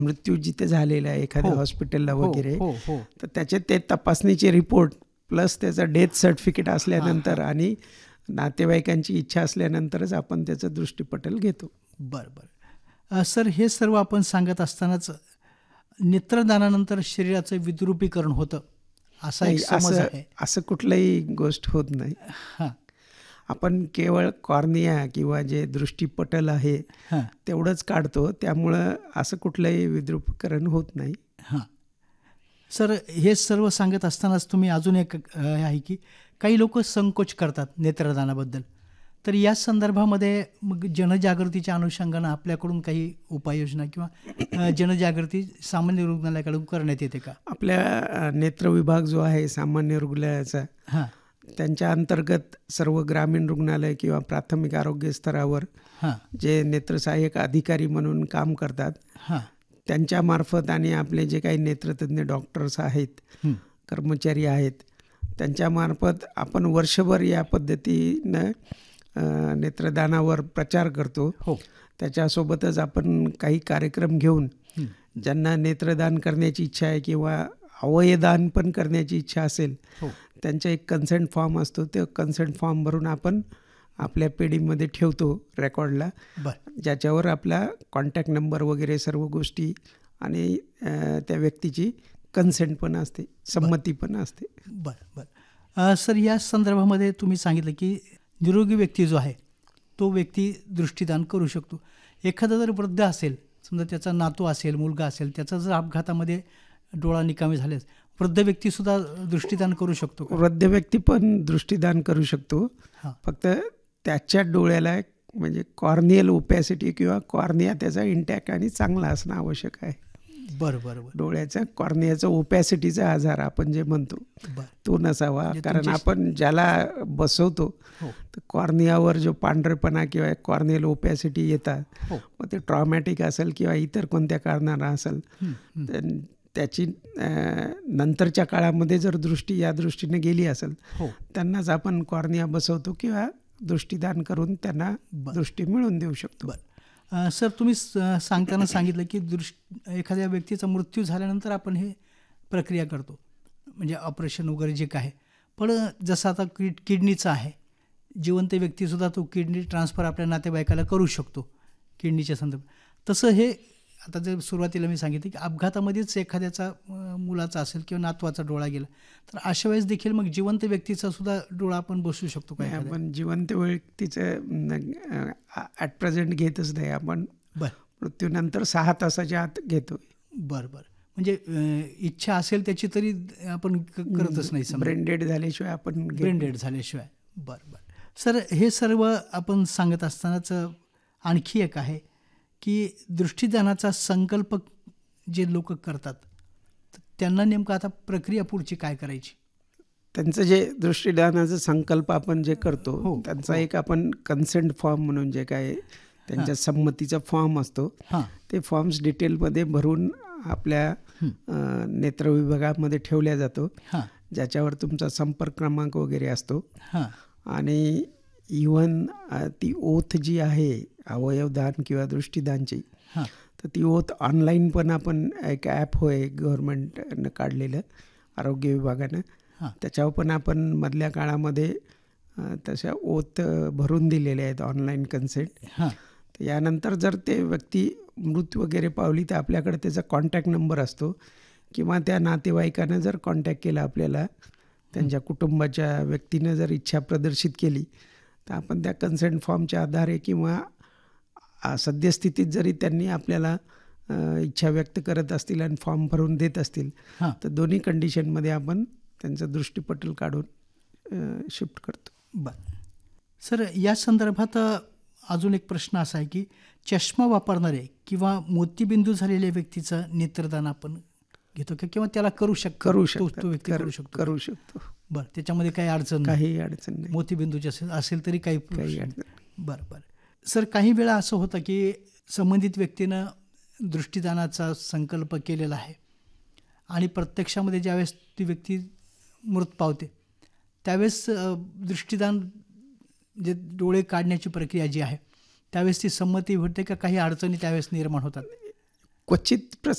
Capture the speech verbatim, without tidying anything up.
मृत्यू जिथे झालेला आहे एखाद्या हो. हॉस्पिटलला हो, वगैरे, हो, हो. तर त्याचे ते तपासणीचे रिपोर्ट प्लस त्याचं डेथ सर्टिफिकेट हां, असल्यानंतर हां. आणि नातेवाईकांची इच्छा असल्यानंतरच आपण त्याचं दृष्टीपटल घेतो. बरं, बरं. अ, सर हे सर्व आपण सांगत असतानाच नेत्रदानानंतर शरीराचं विद्रुपीकरण होतं, असा एक नाही, समज असं आहे. असं कुठलंही गोष्ट होत नाही. हां, आपण केवळ कॉर्निया किंवा जे दृष्टीपटल आहे हां, तेवढंच काढतो. त्यामुळं असं कुठलंही विद्रुपीकरण होत नाही. हां. सर हे सर्व सांगत असतानाच तुम्ही अजून एक अ, आहे की काही लोकं संकोच करतात नेत्रदानाबद्दल. तर या संदर्भामध्ये मग जनजागृतीच्या अनुषंगानं आपल्याकडून काही उपाययोजना किंवा अ, जनजागृती सामान्य रुग्णालयाकडून करण्यात येते का? आपल्या अ, नेत्र विभाग जो आहे सामान्य रुग्णालयाचा, हां, त्यांच्या अंतर्गत सर्व ग्रामीण रुग्णालय किंवा प्राथमिक आरोग्य स्तरावर हां, जे नेत्रसहाय्यक अधिकारी म्हणून काम करतात, हां. त्यांच्यामार्फत आणि आपले जे काही नेत्रतज्ञ डॉक्टर्स आहेत, हं. कर्मचारी आहेत, त्यांच्यामार्फत आपण वर्षभर या पद्धतीनं अ, नेत्रदानावर प्रचार करतो. हो. त्याच्यासोबतच आपण काही कार्यक्रम घेऊन हं. ज्यांना नेत्रदान करण्याची इच्छा आहे किंवा अवयदान पण करण्याची इच्छा असेल, हो. त्यांचा एक कन्सेंट फॉर्म असतो. ते कन्सेंट फॉर्म भरून आपण आपल्या पेढीमध्ये ठेवतो रेकॉर्डला, बरं, ज्याच्यावर आपला कॉन्टॅक्ट नंबर वगैरे सर्व गोष्टी आणि अ, त्या व्यक्तीची कन्सेंट पण असते, संमती पण असते. बरं, बरं. अ, सर या संदर्भामध्ये तुम्ही सांगितलं की निरोगी व्यक्ती जो आहे तो व्यक्ती दृष्टीदान करू शकतो. एखादा जर वृद्ध असेल, समजा त्याचा नातू असेल, मुलगा असेल, त्याचा जर अपघातामध्ये डोळा निकामी झाल्यास वृद्ध व्यक्तीसुद्धा दृष्टीदान करू शकतो का? वृद्ध व्यक्ती पण दृष्टीदान करू शकतो. हां, फक्त त्याच्या डोळ्याला एक म्हणजे कॉर्नियल ओपॅसिटी किंवा कॉर्निया त्याचा इंटॅक्ट आणि चांगला असणं आवश्यक आहे. बरं, बरं, बरं, डोळ्याचा कॉर्नियाचा ओपॅसिटीचा आजार आपण जे म्हणतो बरं. तो नसावा. म्हणजे कारण तुमची- आपण ज्याला बसवतो हो, तर कॉर्नियावर जो पांढरेपणा किंवा कॉर्नियल ओपॅसिटी येतात, हो. मग ते ट्रॉमॅटिक असेल किंवा इतर कोणत्या कारणानं असेल, हं, हं. तर त्याची अ, नंतरच्या काळामध्ये जर दृष्टी या दृष्टीने गेली असेल, हो, त्यांनाच आपण कॉर्निया बसवतो किंवा दृष्टीदान करून त्यांना बरं. दृष्टी मिळवून देऊ शकतो. बरं. अ, सर तुम्ही स सांगताना सांगितलं की दृष् एखाद्या व्यक्तीचा मृत्यू झाल्यानंतर आपण हे प्रक्रिया करतो, म्हणजे ऑपरेशन वगैरे जे काय. पण जसं आता किड किडनीचं आहे, जिवंत व्यक्तीसुद्धा तो किडनी ट्रान्सफर आपल्या नातेवाईकाला करू शकतो किडनीच्या संदर्भात. तसं हे आता जर सुरुवातीला मी सांगितलं की अपघातामध्येच एखाद्याचा अ, मुलाचा असेल किंवा नातवाचा डोळा गेला, तर अशा वेळेस देखील मग जिवंत व्यक्तीचा सुद्धा डोळा आपण बसवू शकतो का नाही, एखाद्या? आपण जिवंत व्यक्तीचं ॲट प्रेझेंट घेतच नाही. आपण बरं, मृत्यूनंतर सहा तासाच्या आत घेतो. बरं, बरं. म्हणजे अ, इच्छा असेल त्याची तरी आपण क करतच नाही समजा. ब्रेन डेड झाल्याशिवाय आपण घेत ब्रेन नाही. डेड झाल्याशिवाय. बरं, बरं. सर हे सर्व आपण सांगत असतानाच आणखी एक आहे की दृष्टीदानाचा संकल्प जे लोक करतात, तर त्यांना नेमकं आता प्रक्रिया पुढची काय करायची? त्यांचं जे दृष्टीदानाचा संकल्प आपण जे करतो, हो, त्यांचा हो. एक आपण कन्सेंट फॉर्म म्हणून जे काय त्यांच्या संमतीचा फॉर्म असतो, हां, ते फॉर्म्स डिटेलमध्ये भरून आपल्या हं. अ, नेत्र विभागामध्ये ठेवल्या जातो, हां, ज्याच्यावर तुमचा संपर्क क्रमांक वगैरे असतो. हां, आणि इव्हन ती ओथ जी आहे अवयवदान किंवा दृष्टीदानची, हां, तर ती ओथ ऑनलाईन पण आपण एक ॲप होय गव्हर्नमेंटनं काढलेलं आरोग्य विभागानं, हां. त्याच्यावर पण आपण मधल्या काळामध्ये अ, तशा ओथ अ, भरून दिलेल्या आहेत ऑनलाईन कन्सेंट. हां, तर यानंतर जर ते व्यक्ती मृत वगैरे पावली तर आपल्याकडे त्याचा कॉन्टॅक्ट नंबर असतो किंवा त्या नातेवाईकानं जर कॉन्टॅक्ट केला आपल्याला, त्यांच्या कुटुंबाच्या व्यक्तीनं जर इच्छा प्रदर्शित केली, तर आपण त्या कन्सेंट फॉर्मच्या आधारे किंवा आ, सद्यस्थितीत जरी त्यांनी आपल्याला अ, इच्छा व्यक्त करत असतील आणि फॉर्म भरून देत असतील, हां. तर दोन्ही कंडिशनमध्ये आपण त्यांचं दृष्टीपटल काढून शिफ्ट करतो. बरं. सर या संदर्भात अ, अजून एक प्रश्न असा आहे की चष्मा वापरणारे किंवा मोतीबिंदू झालेल्या व्यक्तीचं नेत्रदान आपण घेतो का किंवा त्याला करू शकतो करू तो शकतो तो व्यक्ती करू शकतो का? करू शकतो बरं, त्याच्यामध्ये काही अडचण नाही. काही अडचण नाही. मोतीबिंदूचे असेल असेल तरी काही काही प्रश्न अडचण नाही. बरं, बरं. सर काही वेळा असं होतं की संबंधित व्यक्तीनं दृष्टीदानाचा संकल्प केलेला आहे आणि प्रत्यक्षामध्ये ज्यावेळेस ती व्यक्ती मृत पावते त्यावेळेस अ, दृष्टीदान जे डोळे काढण्याची प्रक्रिया जी आहे त्यावेळेस ती संमती भेटते का काही अडचणी त्यावेळेस निर्माण होतात? क्वचित